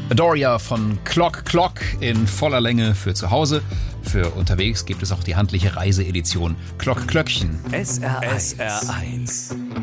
Adoria von Clock Clock in voller Länge für zu Hause. Für unterwegs gibt es auch die handliche Reiseedition Clock Klöckchen. SR1.